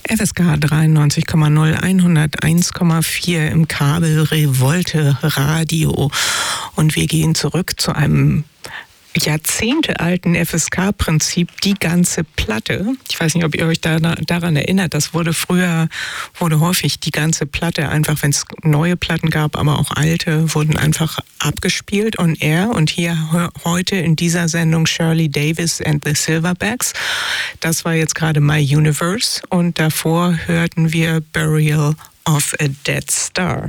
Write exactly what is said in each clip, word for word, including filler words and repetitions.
F S K dreiundneunzig Komma null, hunderteins Komma vier im Kabel Revolte Radio. Und wir gehen zurück zu einem jahrzehntealten F S K-Prinzip, die ganze Platte. Ich weiß nicht, ob ihr euch da, daran erinnert, das wurde früher, wurde häufig die ganze Platte, einfach wenn es neue Platten gab, aber auch alte, wurden einfach abgespielt on air. Und hier heute in dieser Sendung Shirley Davis and the Silverbacks. Das war jetzt gerade My Universe und davor hörten wir Burial of a Dead Star.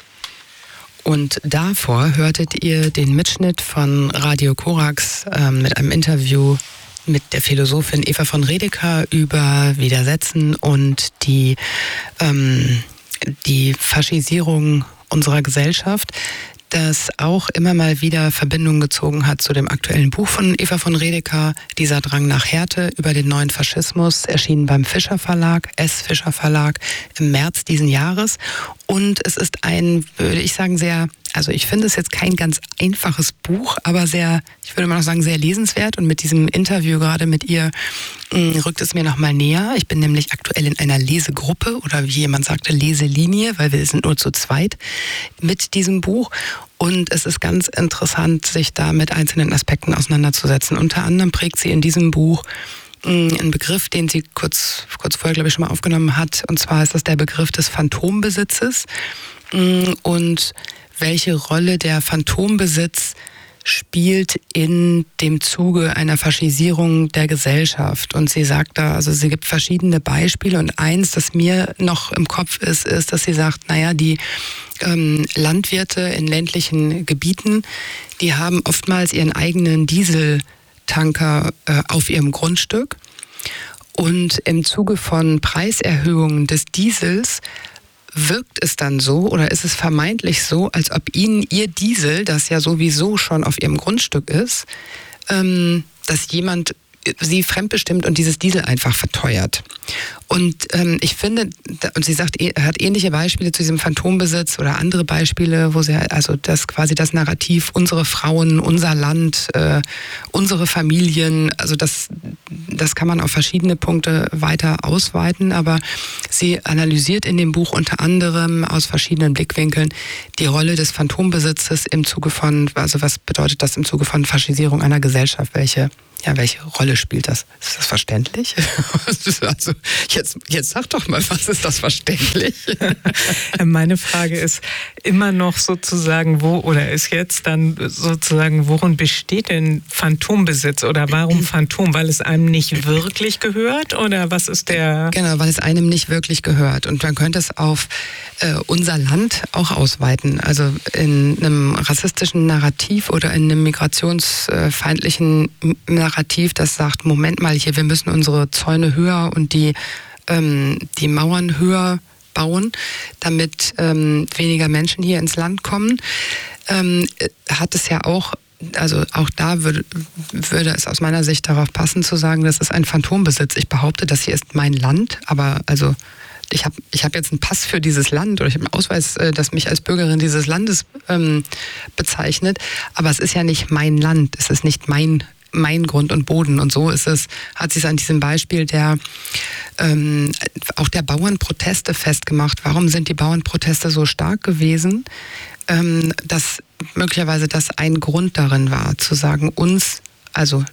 Und davor hörtet ihr den Mitschnitt von Radio Korax äh, mit einem Interview mit der Philosophin Eva von Redeker über Widersetzen und die, ähm, die Faschisierung unserer Gesellschaft, das auch immer mal wieder Verbindungen gezogen hat zu dem aktuellen Buch von Eva von Redeker, Dieser Drang nach Härte über den neuen Faschismus, erschienen beim Fischer Verlag, S. Fischer Verlag im März diesen Jahres. Und es ist ein, würde ich sagen, sehr, also ich finde es jetzt kein ganz einfaches Buch, aber sehr, ich würde mal noch sagen, sehr lesenswert. Und mit diesem Interview gerade mit ihr mh, rückt es mir nochmal näher. Ich bin nämlich aktuell in einer Lesegruppe oder wie jemand sagte, Leselinie, weil wir sind nur zu zweit mit diesem Buch. Und es ist ganz interessant, sich da mit einzelnen Aspekten auseinanderzusetzen. Unter anderem prägt sie in diesem Buch ein Begriff, den sie kurz, kurz vorher, glaube ich, schon mal aufgenommen hat. Und zwar ist das der Begriff des Phantombesitzes. Und welche Rolle der Phantombesitz spielt in dem Zuge einer Faschisierung der Gesellschaft. Und sie sagt da, also sie gibt verschiedene Beispiele. Und eins, das mir noch im Kopf ist, ist, dass sie sagt, naja, die ähm, Landwirte in ländlichen Gebieten, die haben oftmals ihren eigenen Diesel Tanker äh, auf ihrem Grundstück und im Zuge von Preiserhöhungen des Diesels wirkt es dann so oder ist es vermeintlich so, als ob ihnen ihr Diesel, das ja sowieso schon auf ihrem Grundstück ist, ähm, dass jemand sie fremdbestimmt und dieses Diesel einfach verteuert. Und ähm, ich finde, und sie sagt, hat ähnliche Beispiele zu diesem Phantombesitz oder andere Beispiele, wo sie also das quasi das Narrativ, unsere Frauen, unser Land, äh, unsere Familien, also das, das kann man auf verschiedene Punkte weiter ausweiten, aber sie analysiert in dem Buch unter anderem aus verschiedenen Blickwinkeln die Rolle des Phantombesitzes im Zuge von, also was bedeutet das im Zuge von Faschisierung einer Gesellschaft, welche Ja, welche Rolle spielt das? Ist das verständlich? Also jetzt, jetzt sag doch mal, was ist das verständlich? Meine Frage ist immer noch sozusagen, wo oder ist jetzt dann sozusagen, worin besteht denn Phantombesitz oder warum Phantom? Weil es einem nicht wirklich gehört oder was ist der... Genau, weil es einem nicht wirklich gehört. Und man könnte es auf äh, unser Land auch ausweiten. Also in einem rassistischen Narrativ oder in einem migrationsfeindlichen Narrativ, das sagt, Moment mal hier, wir müssen unsere Zäune höher und die, ähm, die Mauern höher bauen, damit ähm, weniger Menschen hier ins Land kommen, ähm, hat es ja auch, also auch da würde, würde es aus meiner Sicht darauf passen zu sagen, das ist ein Phantombesitz. Ich behaupte, das hier ist mein Land, aber also ich habe ich hab jetzt einen Pass für dieses Land oder ich habe einen Ausweis, das mich als Bürgerin dieses Landes ähm, bezeichnet, aber es ist ja nicht mein Land, es ist nicht mein mein Grund und Boden. Und so ist es, hat sie es an diesem Beispiel der ähm, auch der Bauernproteste festgemacht. Warum sind die Bauernproteste so stark gewesen? Ähm, dass möglicherweise das ein Grund darin war, zu sagen, uns, also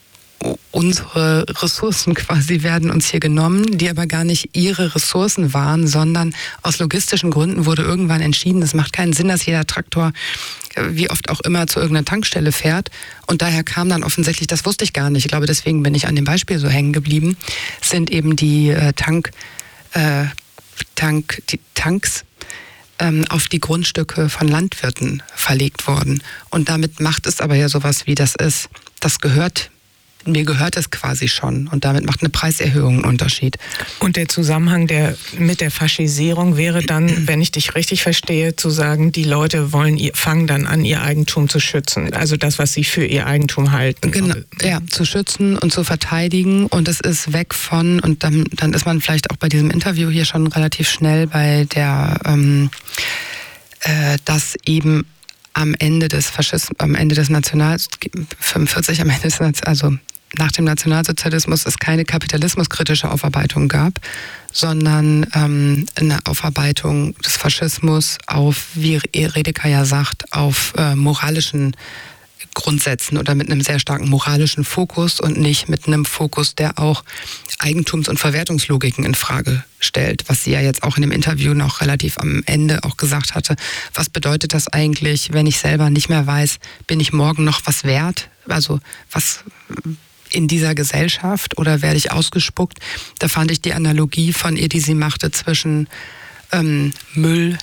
unsere Ressourcen quasi werden uns hier genommen, die aber gar nicht ihre Ressourcen waren, sondern aus logistischen Gründen wurde irgendwann entschieden, es macht keinen Sinn, dass jeder Traktor wie oft auch immer zu irgendeiner Tankstelle fährt. Und daher kam dann offensichtlich, das wusste ich gar nicht, ich glaube, deswegen bin ich an dem Beispiel so hängen geblieben, sind eben die Tank, äh, Tank, die Tanks ähm, auf die Grundstücke von Landwirten verlegt worden. Und damit macht es aber ja sowas wie, das ist, das gehört mir gehört es quasi schon und damit macht eine Preiserhöhung einen Unterschied. Und der Zusammenhang der, mit der Faschisierung wäre dann, wenn ich dich richtig verstehe, zu sagen, die Leute wollen, fangen dann an, ihr Eigentum zu schützen. Also das, was sie für ihr Eigentum halten. Genau, ja, zu schützen und zu verteidigen und es ist weg von, und dann, dann ist man vielleicht auch bei diesem Interview hier schon relativ schnell bei der, ähm, äh, dass eben am Ende des Faschismus, am Ende des National, fünfundvierzig, am Ende des, also nach dem Nationalsozialismus es keine kapitalismuskritische Aufarbeitung gab, sondern ähm, eine Aufarbeitung des Faschismus auf, wie Redeker ja sagt, auf äh, moralischen Grundsätzen oder mit einem sehr starken moralischen Fokus und nicht mit einem Fokus, der auch Eigentums- und Verwertungslogiken in Frage stellt, was sie ja jetzt auch in dem Interview noch relativ am Ende auch gesagt hatte. Was bedeutet das eigentlich, wenn ich selber nicht mehr weiß, bin ich morgen noch was wert? Also was in dieser Gesellschaft oder werde ich ausgespuckt? Da fand ich die Analogie von ihr, die sie machte zwischen ähm, Müll,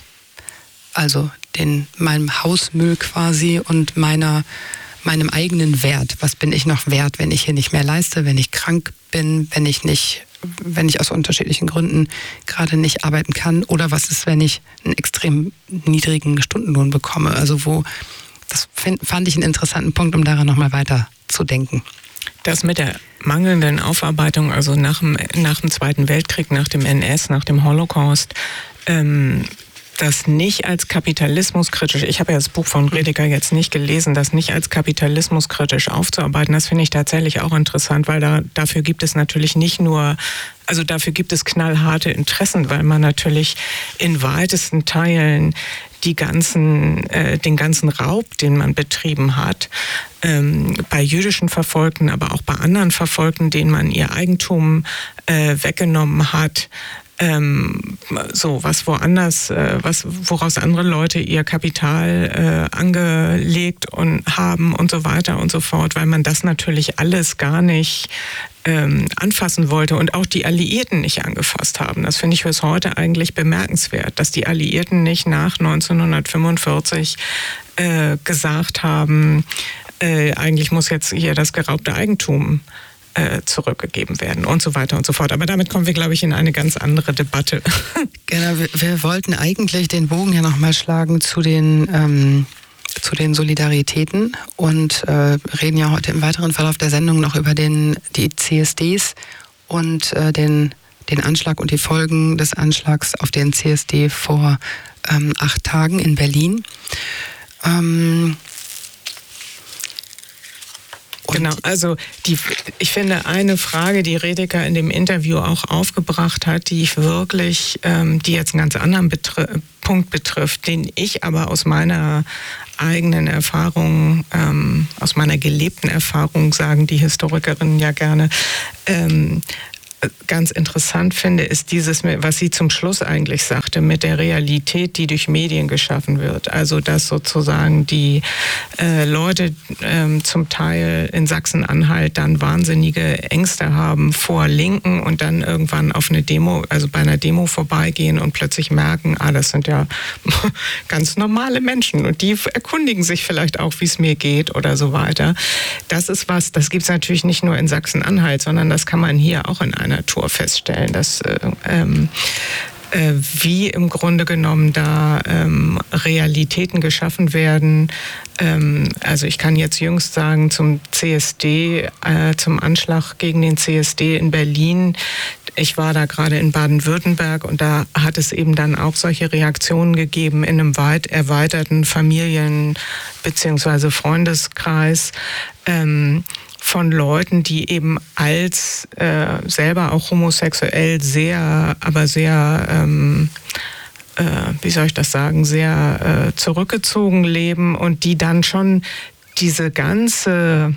also den, meinem Hausmüll quasi und meiner, meinem eigenen Wert. Was bin ich noch wert, wenn ich hier nicht mehr leiste, wenn ich krank bin, wenn ich nicht, wenn ich aus unterschiedlichen Gründen gerade nicht arbeiten kann? Oder was ist, wenn ich einen extrem niedrigen Stundenlohn bekomme? Also wo, das find, fand ich einen interessanten Punkt, um daran nochmal weiter zu denken. Das mit der mangelnden Aufarbeitung, also nach dem, nach dem Zweiten Weltkrieg, nach dem N S, nach dem Holocaust, ähm, das nicht als kapitalismuskritisch, ich habe ja das Buch von Redeker jetzt nicht gelesen, das nicht als kapitalismuskritisch aufzuarbeiten, das finde ich tatsächlich auch interessant, weil da, dafür gibt es natürlich nicht nur, also dafür gibt es knallharte Interessen, weil man natürlich in weitesten Teilen die ganzen, äh, den ganzen Raub, den man betrieben hat, ähm, bei jüdischen Verfolgten, aber auch bei anderen Verfolgten, denen man ihr Eigentum äh, weggenommen hat, Ähm, so was woanders, äh, was woraus andere Leute ihr Kapital äh, angelegt und haben und so weiter und so fort, weil man das natürlich alles gar nicht ähm, anfassen wollte und auch die Alliierten nicht angefasst haben. Das finde ich bis heute eigentlich bemerkenswert, dass die Alliierten nicht nach neunzehnhundertfünfundvierzig äh, gesagt haben, äh, eigentlich muss jetzt hier das geraubte Eigentum zurückgegeben werden und so weiter und so fort. Aber damit kommen wir, glaube ich, in eine ganz andere Debatte. Genau, wir, wir wollten eigentlich den Bogen ja nochmal schlagen zu den, ähm, zu den Solidaritäten und äh, reden ja heute im weiteren Verlauf der Sendung noch über den, die C S Ds und äh, den, den Anschlag und die Folgen des Anschlags auf den C S D vor ähm, acht Tagen in Berlin. Ähm, Genau, also die, ich finde eine Frage, die Redeker in dem Interview auch aufgebracht hat, die ich wirklich, ähm, die jetzt einen ganz anderen Betri- Punkt betrifft, den ich aber aus meiner eigenen Erfahrung, ähm, aus meiner gelebten Erfahrung, sagen die Historikerinnen ja gerne, ähm, ganz interessant finde, ist dieses, was sie zum Schluss eigentlich sagte, mit der Realität, die durch Medien geschaffen wird. Also dass sozusagen die äh, Leute ähm, zum Teil in Sachsen-Anhalt dann wahnsinnige Ängste haben vor Linken und dann irgendwann auf eine Demo, also bei einer Demo vorbeigehen und plötzlich merken, ah, das sind ja ganz normale Menschen und die erkundigen sich vielleicht auch, wie es mir geht oder so weiter. Das ist was, das gibt es natürlich nicht nur in Sachsen-Anhalt, sondern das kann man hier auch in einer Tour feststellen, dass äh, ähm, äh, wie im Grunde genommen da ähm, Realitäten geschaffen werden. Ähm, also ich kann jetzt jüngst sagen, zum C S D, äh, zum Anschlag gegen den C S D in Berlin. Ich war da gerade in Baden-Württemberg und da hat es eben dann auch solche Reaktionen gegeben in einem weit erweiterten Familien- bzw. Freundeskreis, ähm, von Leuten, die eben als äh, selber auch homosexuell sehr, aber sehr, ähm, äh, wie soll ich das sagen, sehr äh, zurückgezogen leben und die dann schon diese ganze,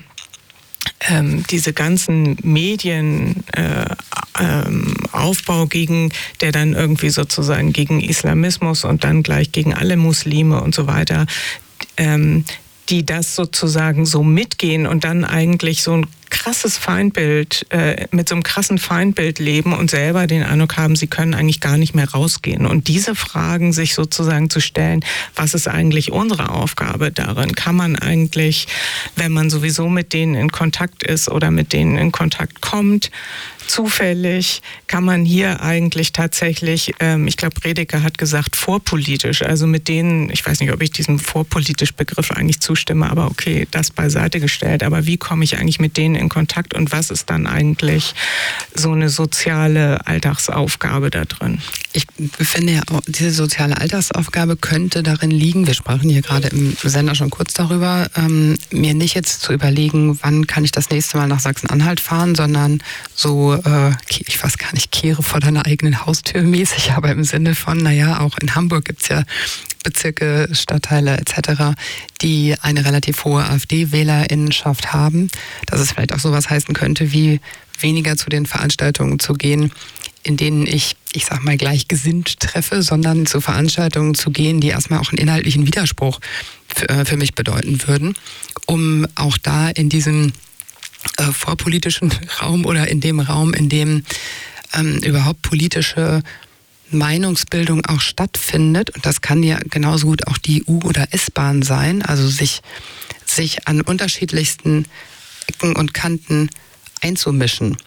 ähm, diese ganzen Medien äh, ähm, Aufbau gegen, der dann irgendwie sozusagen gegen Islamismus und dann gleich gegen alle Muslime und so weiter, ähm, die das sozusagen so mitgehen und dann eigentlich so ein krasses Feindbild, äh, mit so einem krassen Feindbild leben und selber den Eindruck haben, sie können eigentlich gar nicht mehr rausgehen. Und diese Fragen sich sozusagen zu stellen, was ist eigentlich unsere Aufgabe darin? Kann man eigentlich, wenn man sowieso mit denen in Kontakt ist oder mit denen in Kontakt kommt, zufällig, kann man hier eigentlich tatsächlich, ähm, ich glaube, Redeker hat gesagt, vorpolitisch, also mit denen, ich weiß nicht, ob ich diesem vorpolitisch Begriff eigentlich zustimme, aber okay, das beiseite gestellt, aber wie komme ich eigentlich mit denen in Kontakt und was ist dann eigentlich so eine soziale Alltagsaufgabe da drin? Ich finde ja, diese soziale Altersaufgabe könnte darin liegen, wir sprachen hier gerade im Sender schon kurz darüber, ähm, mir nicht jetzt zu überlegen, wann kann ich das nächste Mal nach Sachsen-Anhalt fahren, sondern so, äh, ich weiß gar nicht, kehre vor deiner eigenen Haustür mäßig, aber im Sinne von, naja, auch in Hamburg gibt's ja Bezirke, Stadtteile et cetera, die eine relativ hohe AfD-WählerInnenschaft haben, dass es vielleicht auch sowas heißen könnte, wie weniger zu den Veranstaltungen zu gehen, in denen ich, ich sag mal, gleichgesinnt treffe, sondern zu Veranstaltungen zu gehen, die erstmal auch einen inhaltlichen Widerspruch für, für mich bedeuten würden, um auch da in diesem äh, vorpolitischen Raum oder in dem Raum, in dem ähm, überhaupt politische Meinungsbildung auch stattfindet, und das kann ja genauso gut auch die U- oder S-Bahn sein, also sich, sich an unterschiedlichsten Ecken und Kanten einzumischen.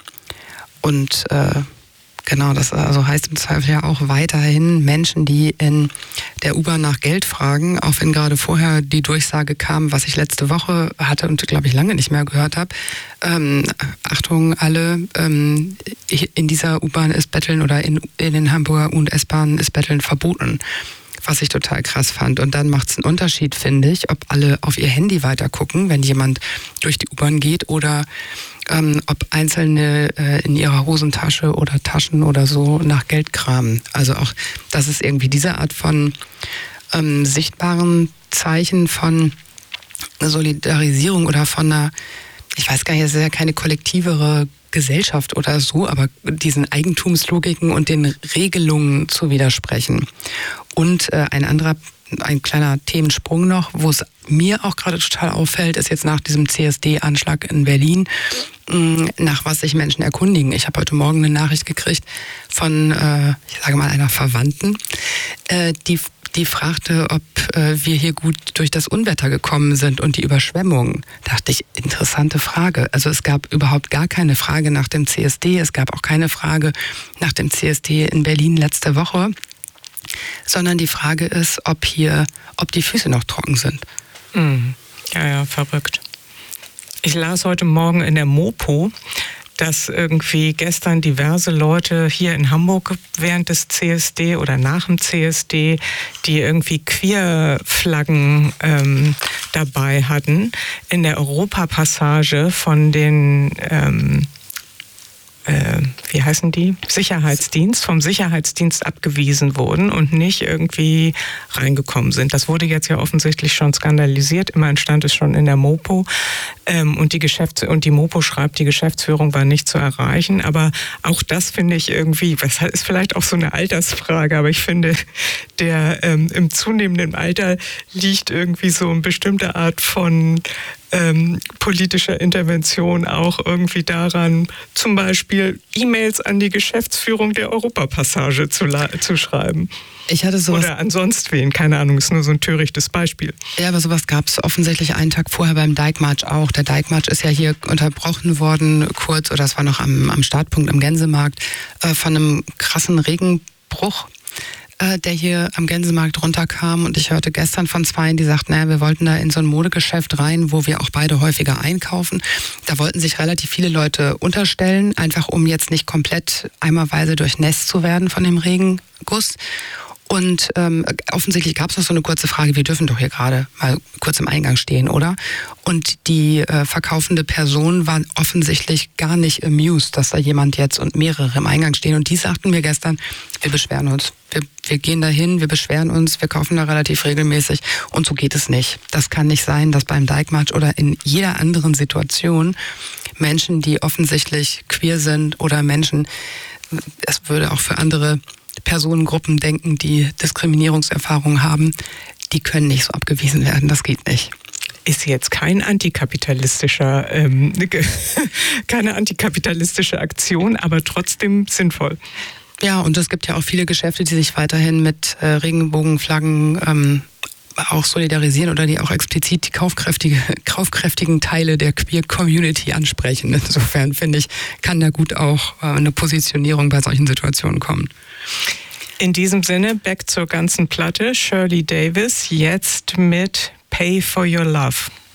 Und äh, genau, das also heißt im Zweifel ja auch weiterhin Menschen, die in der U-Bahn nach Geld fragen, auch wenn gerade vorher die Durchsage kam, was ich letzte Woche hatte und glaube ich lange nicht mehr gehört habe. Ähm, Achtung alle, ähm, in dieser U-Bahn ist Betteln oder in, in den Hamburger U- und S-Bahnen ist Betteln verboten. Was ich total krass fand. Und dann macht es einen Unterschied, finde ich, ob alle auf ihr Handy weiter gucken, wenn jemand durch die U-Bahn geht, oder ähm, ob Einzelne äh, in ihrer Hosentasche oder Taschen oder so nach Geld kramen. Also auch, das ist irgendwie diese Art von ähm, sichtbaren Zeichen von Solidarisierung oder von einer, ich weiß gar nicht, es ist ja keine kollektivere Gesellschaft oder so, aber diesen Eigentumslogiken und den Regelungen zu widersprechen. Und äh, ein anderer, ein kleiner Themensprung noch, wo es mir auch gerade total auffällt, ist jetzt nach diesem C S D-Anschlag in Berlin, mh, nach was sich Menschen erkundigen. Ich habe heute Morgen eine Nachricht gekriegt von, äh, ich sage mal, einer Verwandten, äh, die Die fragte, ob äh, wir hier gut durch das Unwetter gekommen sind und die Überschwemmungen. Da dachte ich, interessante Frage. Also es gab überhaupt gar keine Frage nach dem C S D. Es gab auch keine Frage nach dem C S D in Berlin letzte Woche. Sondern die Frage ist, ob hier, ob die Füße noch trocken sind. Mm. Ja, ja, verrückt. Ich las heute Morgen in der Mopo, dass irgendwie gestern diverse Leute hier in Hamburg während des C S D oder nach dem C S D, die irgendwie Queer-Flaggen ähm, dabei hatten, in der Europapassage von den ähm, äh, wie heißen die? Sicherheitsdienst, vom Sicherheitsdienst abgewiesen wurden und nicht irgendwie reingekommen sind. Das wurde jetzt ja offensichtlich schon skandalisiert. Immerhin stand es schon in der Mopo. Ähm, und, die Geschäfts- und die Mopo schreibt, die Geschäftsführung war nicht zu erreichen. Aber auch das finde ich irgendwie, das ist vielleicht auch so eine Altersfrage, aber ich finde, der ähm, im zunehmenden Alter liegt irgendwie so eine bestimmte Art von Ähm, politischer Intervention auch irgendwie daran, zum Beispiel E-Mails an die Geschäftsführung der Europapassage zu, zu schreiben. Ich hatte sowas. Oder an sonst wen, keine Ahnung, ist nur so ein törichtes Beispiel. Ja, aber sowas gab es offensichtlich einen Tag vorher beim Dijkmarsch auch. Der Dijkmarsch ist ja hier unterbrochen worden, kurz, oder es war noch am, am Startpunkt am Gänsemarkt, äh, von einem krassen Regenbruch, der hier am Gänsemarkt runterkam, und ich hörte gestern von zweien, die sagten, naja, wir wollten da in so ein Modegeschäft rein, wo wir auch beide häufiger einkaufen. Da wollten sich relativ viele Leute unterstellen, einfach um jetzt nicht komplett eimerweise durchnässt zu werden von dem Regenguss. Und ähm, offensichtlich gab es noch so eine kurze Frage, wir dürfen doch hier gerade mal kurz im Eingang stehen, oder? Und die äh, verkaufende Person war offensichtlich gar nicht amused, dass da jemand jetzt und mehrere im Eingang stehen. Und die sagten mir gestern, wir beschweren uns. Wir, wir gehen dahin, wir beschweren uns, wir kaufen da relativ regelmäßig, und so geht es nicht. Das kann nicht sein, dass beim Dijkmarsch oder in jeder anderen Situation Menschen, die offensichtlich queer sind, oder Menschen, es würde auch für andere Personengruppen denken, die Diskriminierungserfahrungen haben, die können nicht so abgewiesen werden. Das geht nicht. Ist jetzt kein antikapitalistischer, ähm, keine antikapitalistische Aktion, aber trotzdem sinnvoll. Ja, und es gibt ja auch viele Geschäfte, die sich weiterhin mit äh, Regenbogenflaggen ähm, auch solidarisieren oder die auch explizit die kaufkräftige, kaufkräftigen Teile der Queer-Community ansprechen. Insofern, finde ich, kann da gut auch äh, eine Positionierung bei solchen Situationen kommen. In diesem Sinne, back zur ganzen Platte. Shirley Davis, jetzt mit Pay for Your Love.